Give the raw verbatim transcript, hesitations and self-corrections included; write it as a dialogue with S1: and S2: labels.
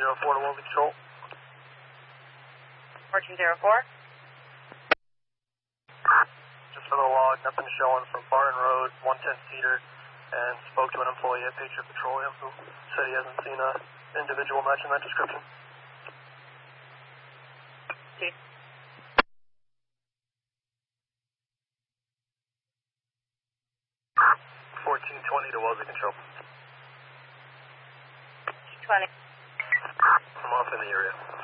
S1: zero four to Wellesley Control.
S2: fourteen zero four.
S1: Just for the log, nothing showing from Barton Road, one ten Cedar, and spoke to an employee at Patriot Petroleum who said he hasn't seen an individual matching that description.
S2: Okay.
S1: fourteen twenty to Wellesley Control.
S2: twenty.
S1: I'm off in the area.